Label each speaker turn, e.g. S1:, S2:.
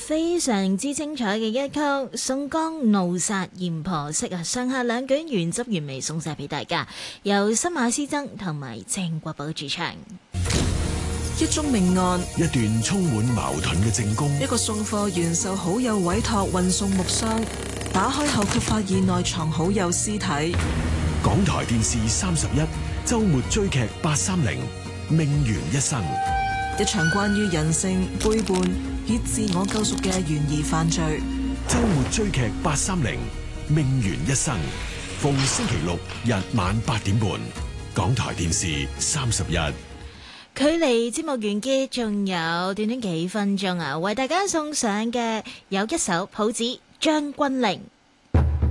S1: 非常之精彩嘅一曲，宋江怒殺閻婆惜啊！上下兩卷原汁原味送晒俾大家，由新馬師曾同埋鄭國寶主唱。
S2: 一宗命案，
S3: 一段充滿矛盾嘅證供，
S2: 一個送貨員受好友委託運送木箱，打開後卻發現內藏好友屍體。
S3: 港台電視31周末追劇830命懸一生，
S2: 一場關於人性背叛與自我救贖嘅懸疑犯罪。
S3: 周末追劇830命懸一生，逢星期六日晚8點半，港台電視31。
S1: 距離節目完結仲有短短幾分鐘啊，為大家送上嘅有一首譜子張君玲。